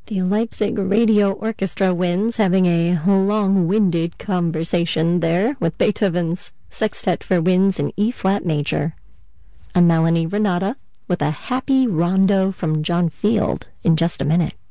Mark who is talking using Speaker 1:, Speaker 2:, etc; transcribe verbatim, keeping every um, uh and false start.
Speaker 1: The Leipzig Radio Orchestra Winds having a long-winded conversation there with Beethoven's Sextet for Winds in E-flat major. I'm Melanie Renata with a happy rondo from John Field in just a minute.